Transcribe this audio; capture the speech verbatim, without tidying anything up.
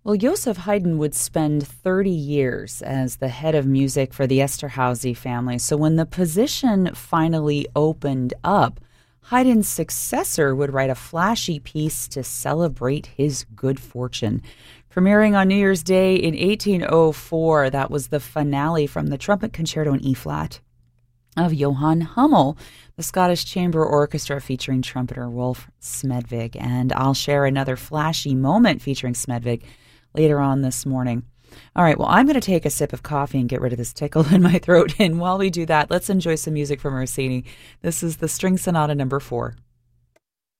Well, Joseph Haydn would spend thirty years as the head of music for the Esterhazy family. So when the position finally opened up, Haydn's successor would write a flashy piece to celebrate his good fortune. Premiering on New Year's Day in eighteen oh four, that was the finale from the Trumpet Concerto in E-flat of Johann Hummel, the Scottish Chamber Orchestra featuring trumpeter Wolf Smedvig. And I'll share another flashy moment featuring Smedvig later on this morning. All right, well, I'm going to take a sip of coffee and get rid of this tickle in my throat. And while we do that, let's enjoy some music from Rossini. This is the String Sonata number four.